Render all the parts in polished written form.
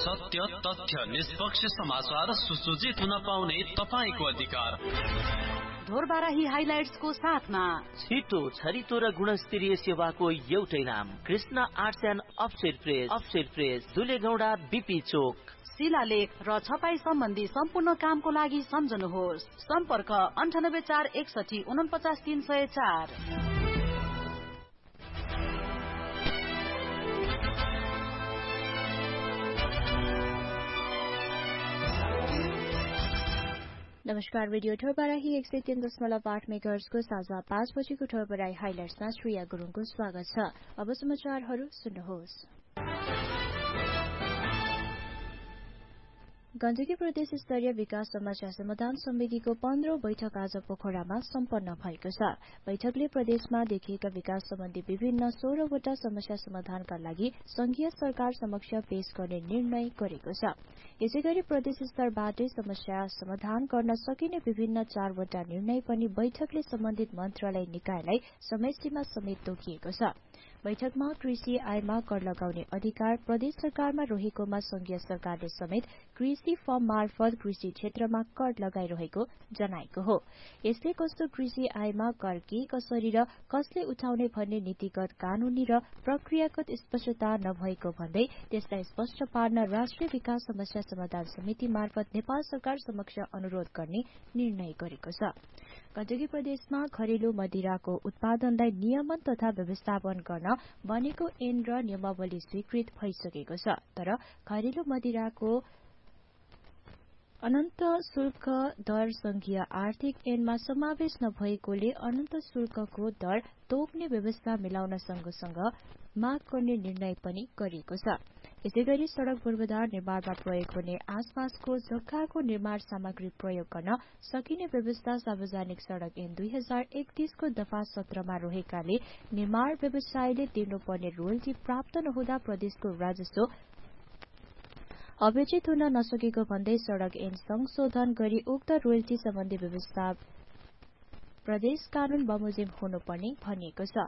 सत्य, तथ्य, निष्पक्ष समाचार, सुसज्जित हुन पाउने तपाईको अधिकार। ढोरबाराही हाइलाइट्सको साथमा छिटो, छरितो र गुणस्तरीय सेवाको एउटै नाम, Krishna arts and offset press, दुलेगौडा, BP चोक। शिलालेख र छपाई सम्बन्धी सम्पूर्ण कामको लागि सम्झनुहोस्। सम्पर्क 9841649304। नमस्कार, रेडियो ठोरबाराही 103.8 मेगाहर्जको साझा 5 बजेको ठोरबाराही हाइलाइट्समा श्रेया गुरुङको स्वागत छ। अब समाचारहरू सुन्नुहोस्। गण्डकी प्रदेश स्तरीय विकास समस्या समाधान समितिको 15औं बैठक आज पोखरामा सम्पन्न भएको छ। बैठकले प्रदेशमा देखिएका विकास सम्बन्धी विभिन्न 16 वटा समस्या समाधानका लागि संघीय सरकार समक्ष पेश गर्ने निर्णय गरेको छ। यसैगरी प्रदेश स्तरबाटै समस्या समाधान गर्न सकिने विभिन्न 4 वटा निर्णय पनि बैठकले सम्बन्धित मन्त्रालय निकायलाई समय सीमा समेत तोकिएको छ। बैठकमा कृषि आयमा कर लगाउने अधिकार प्रदेश सरकारमा रहेकोमा संघीय सरकारले समेत कृषि फर्म मार्फत कृषि क्षेत्रमा कर लगाइरहेको जनाएको हो। यसले कस्तो कृषि आयमा कर के, कसरी र कसले उठाउने भन्ने नीतिगत, कानूनी र प्रक्रियागत स्पष्टता नभएको भन्दै त्यसलाई स्पष्ट पार्न राष्ट्रिय विकास समस्या समाधान समिति मार्फत नेपाल सरकार समक्ष अनुरोध गर्ने निर्णय गरेको छ। गण्डकी प्रदेशमा घरेलु मदिराको उत्पादनलाई नियमन तथा व्यवस्थापन गर्न बनेको ऐन र नियमावली स्वीकृत भइसकेको छ। तर घरेलु मदिराको अनन्त शुल्क दर संघीय आर्थिक ऐनमा समावेश नभएकोले अनन्त शुल्कको दर तोक्ने व्यवस्था मिलाउन सँगसँग माग गर्ने निर्णय पनि गरिएको छ। यसैगरी सड़क पूर्वाधार निर्माणमा प्रयोग हुने आसपासको जग्गाको निर्माण सामग्री प्रयोग गर्न सकिने व्यवस्था सार्वजनिक सड़क ऐन 2031 को दफा 17 मा रहेकाले निर्माण व्यवसायले तिर्नुपर्ने रोयल्टी प्राप्त नहुँदा प्रदेशको राजस्व अवचित हुन नसकेको भन्दै सड़क ऐन संशोधन गरी उक्त रोयल्टी सम्बन्धी व्यवस्था प्रदेश कानून बमोजिम हुनुपर्ने भनिएको छ।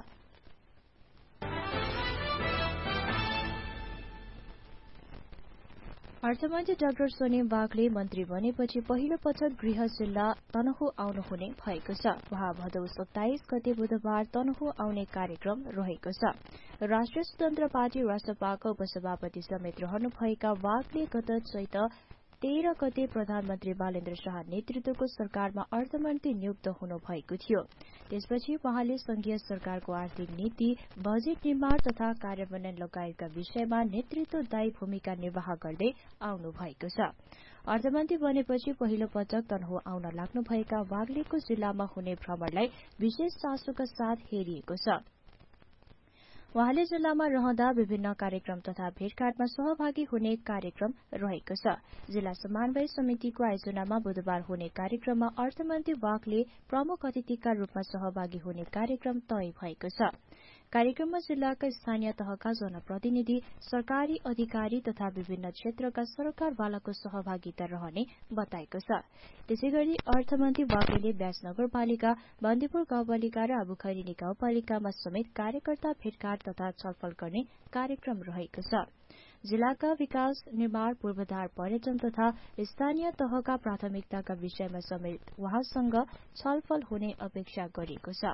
अर्थमन्त्री डाक्टर सोनिम वागले मन्त्री बनेपछि पहिलो पटक गृह जिल्ला तनहु आउनुहुने भएको छ। वहाँ भदौ 27 गते बुधबार तनहु आउने कार्यक्रम रहेको छ। राष्ट्रिय स्वतन्त्र पार्टी राष्ट्रपाको उपसभापति समेत रहनुभएका वागले गत चैत 13 गते प्रधानमन्त्री बालेन्द्र शाह नेतृत्वको सरकारमा अर्थमन्त्री नियुक्त हुनुभएको थियो। त्यसपछि वहाँले संघीय सरकारको आर्थिक नीति, बजेट निर्माण तथा कार्यान्वयन लगायतका विषयमा नेतृत्वदायी भूमिका निर्वाह गर्दै आउनु भएको छ। अर्थमन्त्री बनेपछि पहिलो पटक तनहु आउन लाग्नुभएका वाग्लेको जिल्लामा हुने भ्रमणलाई विशेष चासोका साथ हेरिएको छ। वहाँले जिल्लामा रहँदा विभिन्न कार्यक्रम तथा भेटघाटमा सहभागी हुने कार्यक्रम रहेको छ। जिल्ला समन्वय समितिको आयोजनामा बुधबार हुने कार्यक्रममा अर्थमन्त्री वाग्ले प्रमुख अतिथिका रूपमा सहभागी हुने कार्यक्रम तय भएको छ। कार्यक्रममा जिल्लाका स्थानीय तहका जनप्रतिनिधि, सरकारी अधिकारी तथा विभिन्न क्षेत्रका सरकारवालाको सहभागिता रहने बताएको छ। त्यसैगरी अर्थमन्त्री वाग्लेले ब्यास नगरपालिका, बन्दीपुर गाउँपालिका र अबुखैरेनी गाउँपालिकामा समेत कार्यकर्ता भेटघाट तथा छलफल गर्ने कार्यक्रम रहेको छ। जिल्लाका विकास, निर्माण, पूर्वाधार, पर्यटन तथा स्थानीय तहका प्राथमिकताका विषयमा समेत उहाँसँग छलफल हुने अपेक्षा गरिएको छ।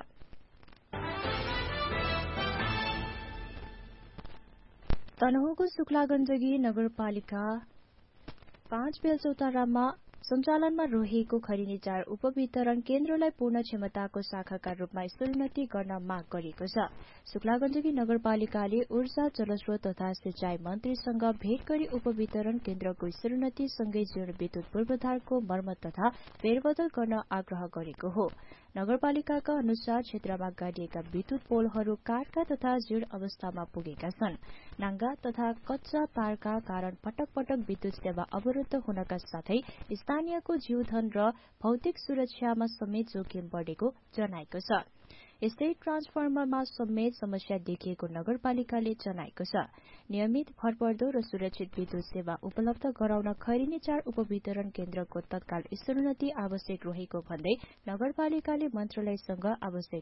तनहुको शुक्लागण्डकी नगरपालिका 5 बेलचौतारामा सञ्चालनमा रहेको खैरेनी 4 उपवितरण केन्द्रलाई पूर्ण क्षमताको शाखाका रूपमा स्तरोन्नति गर्न माग गरेको छ। शुक्लागण्डकी नगरपालिकाले ऊर्जा, जलस्रोत तथा सिंचाई मन्त्रीसँग भेट गरी उपवितरण केन्द्रको स्तरोन्नति सँगै जीर्ण विद्युत पूर्वाधारको मर्मत तथा फेरबदल गर्न आग्रह गरेको हो। नगरपालिकाका अनुसार क्षेत्रमा गाडिएका विद्युत पोलहरू काठका तथा जीर्ण अवस्थामा पुगेका छन्। नाङ्गा तथा कच्चा तारका कारण पटक पटक विद्युत सेवा अवरुद्ध हुनका साथै स्थानीयको जीवधन र भौतिक सुरक्षामा समेत जोखिम बढेको जनाएको छ। यस्तै ट्रान्सफर्मरमा समेत समस्या देखिएको नगरपालिकाले जनाएको छ। नियमित, भरपर्दो र सुरक्षित विद्युत सेवा उपलब्ध गराउन खैरेनी 4 उपवितरण केन्द्रको तत्काल स्तरोन्नति आवश्यक रहेको भन्दै नगरपालिकाले मन्त्रालयसँग आवश्यक